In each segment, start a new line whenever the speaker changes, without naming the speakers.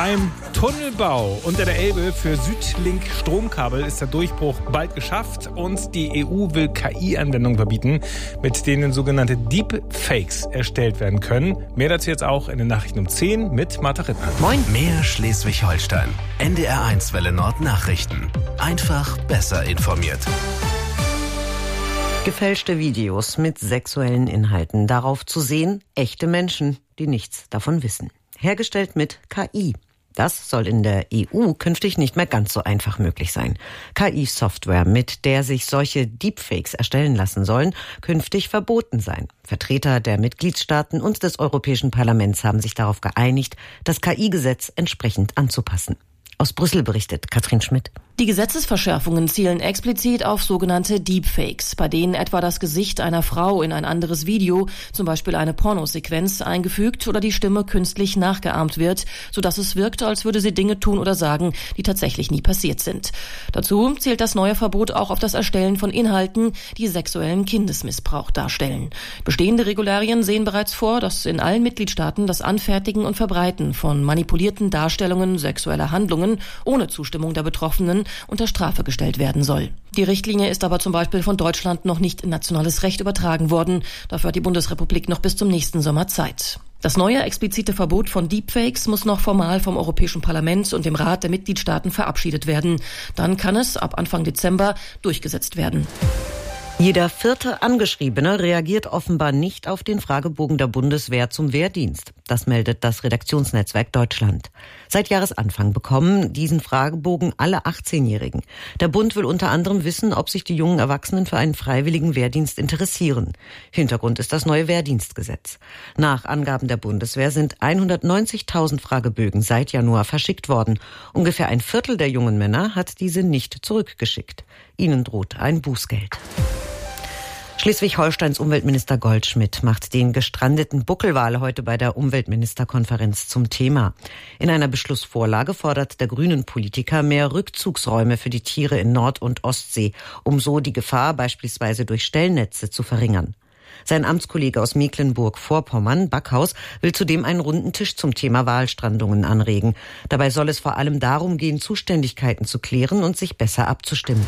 Beim Tunnelbau unter der Elbe für Südlink-Stromkabel ist der Durchbruch bald geschafft und die EU will KI-Anwendungen verbieten, mit denen sogenannte Deepfakes erstellt werden können. Mehr dazu jetzt auch in den Nachrichten um 10 mit Martha Rittner.
Moin. Mehr Schleswig-Holstein. NDR1 Welle Nord Nachrichten. Einfach besser informiert.
Gefälschte Videos mit sexuellen Inhalten. Darauf zu sehen, echte Menschen, die nichts davon wissen. Hergestellt mit KI. Das soll in der EU künftig nicht mehr ganz so einfach möglich sein. KI-Software, mit der sich solche Deepfakes erstellen lassen sollen, künftig verboten sein. Vertreter der Mitgliedstaaten und des Europäischen Parlaments haben sich darauf geeinigt, das KI-Gesetz entsprechend anzupassen. Aus Brüssel berichtet Katrin Schmidt.
Die Gesetzesverschärfungen zielen explizit auf sogenannte Deepfakes, bei denen etwa das Gesicht einer Frau in ein anderes Video, zum Beispiel eine Pornosequenz, eingefügt oder die Stimme künstlich nachgeahmt wird, sodass es wirkt, als würde sie Dinge tun oder sagen, die tatsächlich nie passiert sind. Dazu zielt das neue Verbot auch auf das Erstellen von Inhalten, die sexuellen Kindesmissbrauch darstellen. Bestehende Regularien sehen bereits vor, dass in allen Mitgliedstaaten das Anfertigen und Verbreiten von manipulierten Darstellungen sexueller Handlungen ohne Zustimmung der Betroffenen unter Strafe gestellt werden soll. Die Richtlinie ist aber zum Beispiel von Deutschland noch nicht in nationales Recht übertragen worden. Dafür hat die Bundesrepublik noch bis zum nächsten Sommer Zeit. Das neue explizite Verbot von Deepfakes muss noch formal vom Europäischen Parlament und dem Rat der Mitgliedstaaten verabschiedet werden. Dann kann es ab Anfang Dezember durchgesetzt werden.
Jeder vierte Angeschriebene reagiert offenbar nicht auf den Fragebogen der Bundeswehr zum Wehrdienst. Das meldet das Redaktionsnetzwerk Deutschland. Seit Jahresanfang bekommen diesen Fragebogen alle 18-Jährigen. Der Bund will unter anderem wissen, ob sich die jungen Erwachsenen für einen freiwilligen Wehrdienst interessieren. Hintergrund ist das neue Wehrdienstgesetz. Nach Angaben der Bundeswehr sind 190.000 Fragebögen seit Januar verschickt worden. Ungefähr ein Viertel der jungen Männer hat diese nicht zurückgeschickt. Ihnen droht ein Bußgeld. Schleswig-Holsteins Umweltminister Goldschmidt macht den gestrandeten Buckelwal heute bei der Umweltministerkonferenz zum Thema. In einer Beschlussvorlage fordert der Grünen-Politiker mehr Rückzugsräume für die Tiere in Nord- und Ostsee, um so die Gefahr beispielsweise durch Stellnetze zu verringern. Sein Amtskollege aus Mecklenburg-Vorpommern, Backhaus, will zudem einen runden Tisch zum Thema Walstrandungen anregen. Dabei soll es vor allem darum gehen, Zuständigkeiten zu klären und sich besser abzustimmen.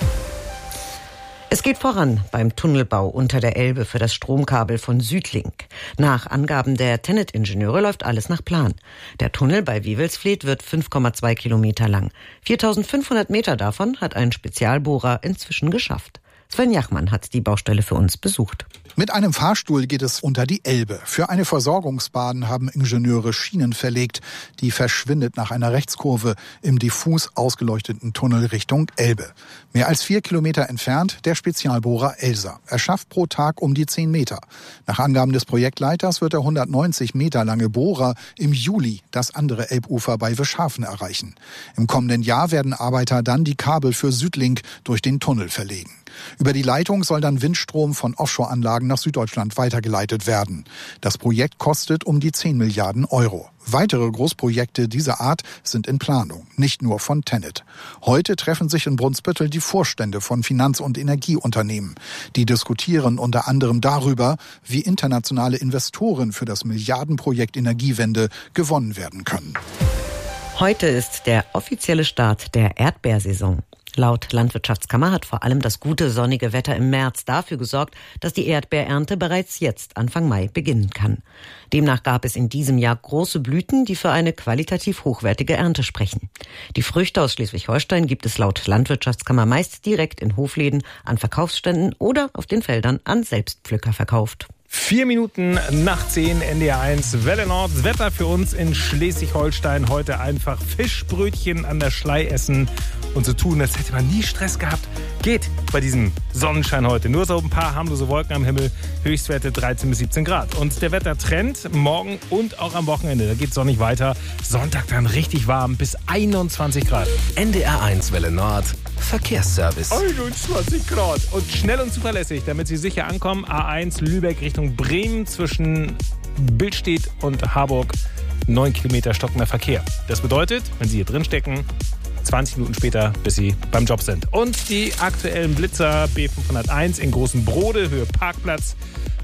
Es geht voran beim Tunnelbau unter der Elbe für das Stromkabel von Südlink. Nach Angaben der TenneT-Ingenieure läuft alles nach Plan. Der Tunnel bei Wewelsfleth wird 5,2 Kilometer lang. 4.500 Meter davon hat ein Spezialbohrer inzwischen geschafft. Sven Jachmann hat die Baustelle für uns besucht.
Mit einem Fahrstuhl geht es unter die Elbe. Für eine Versorgungsbahn haben Ingenieure Schienen verlegt. Die verschwindet nach einer Rechtskurve im diffus ausgeleuchteten Tunnel Richtung Elbe. Mehr als 4 Kilometer entfernt der Spezialbohrer Elsa. Er schafft pro Tag um die 10 Meter. Nach Angaben des Projektleiters wird der 190 Meter lange Bohrer im Juli das andere Elbufer bei Wischhafen erreichen. Im kommenden Jahr werden Arbeiter dann die Kabel für Südlink durch den Tunnel verlegen. Über die Leitung soll dann Windstrom von Offshore-Anlagen nach Süddeutschland weitergeleitet werden. Das Projekt kostet um die 10 Milliarden Euro. Weitere Großprojekte dieser Art sind in Planung, nicht nur von TenneT. Heute treffen sich in Brunsbüttel die Vorstände von Finanz- und Energieunternehmen. Die diskutieren unter anderem darüber, wie internationale Investoren für das Milliardenprojekt Energiewende gewonnen werden können.
Heute ist der offizielle Start der Erdbeersaison. Laut Landwirtschaftskammer hat vor allem das gute sonnige Wetter im März dafür gesorgt, dass die Erdbeerernte bereits jetzt Anfang Mai beginnen kann. Demnach gab es in diesem Jahr große Blüten, die für eine qualitativ hochwertige Ernte sprechen. Die Früchte aus Schleswig-Holstein gibt es laut Landwirtschaftskammer meist direkt in Hofläden, an Verkaufsständen oder auf den Feldern an Selbstpflücker verkauft.
4 Minuten nach 10, NDR1 Welle Nord. Das Wetter für uns in Schleswig-Holstein heute einfach Fischbrötchen an der Schlei essen und so tun, als hätte man nie Stress gehabt. Geht bei diesem Sonnenschein heute. Nur so ein paar harmlose Wolken am Himmel, Höchstwerte 13 bis 17 Grad. Und der Wettertrend morgen und auch am Wochenende, da geht es sonnig weiter. Sonntag dann richtig warm bis 21 Grad.
NDR1 Welle Nord, Verkehrsservice.
21 Grad und schnell und zuverlässig, damit Sie sicher ankommen. A1 Lübeck Richtung Bremen zwischen Billstedt und Harburg. 9 Kilometer stockender Verkehr. Das bedeutet, wenn Sie hier drin stecken, 20 Minuten später, bis Sie beim Job sind. Und die aktuellen Blitzer B501 in Großen Brode, Höhe Parkplatz.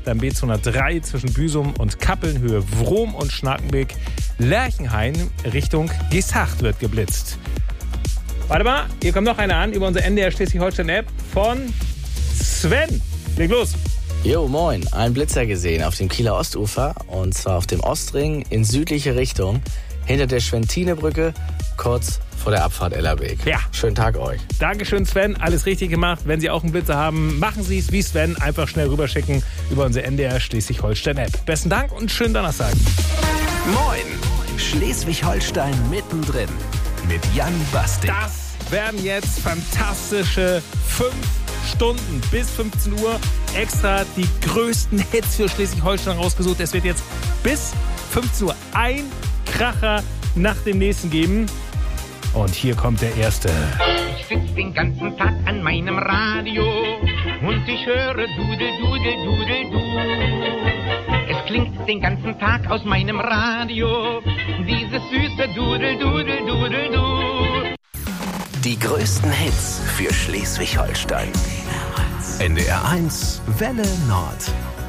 dann B203 zwischen Büsum und Kappeln, Höhe Wrom und Schnakenbeek. Lerchenhain Richtung Gesacht wird geblitzt. Warte mal, hier kommt noch einer an über unsere NDR Schleswig-Holstein-App von Sven. Leg los.
Jo, moin. Ein Blitzer gesehen auf dem Kieler Ostufer und zwar auf dem Ostring in südliche Richtung hinter der Schwentinebrücke, kurz vor der Abfahrt Ellerbeek.
Ja.
Schönen Tag euch.
Dankeschön, Sven. Alles richtig gemacht. Wenn Sie auch einen Blitzer haben, machen Sie es wie Sven. Einfach schnell rüberschicken über unsere NDR Schleswig-Holstein-App. Besten Dank und schönen Donnerstag.
Moin! Schleswig-Holstein mittendrin mit Jan Bastik.
Das werden jetzt fantastische 5 Stunden bis 15 Uhr. Extra die größten Hits für Schleswig-Holstein rausgesucht. Es wird jetzt bis 15 Uhr ein Kracher nach dem nächsten geben. Und hier kommt der erste.
Ich sitz den ganzen Tag an meinem Radio und ich höre Dudel, Dudel, Dudel, du. Es klingt den ganzen Tag aus meinem Radio, dieses süße Dudel, Dudel, Dudel, du.
Die größten Hits für Schleswig-Holstein. NDR 1 Welle Nord.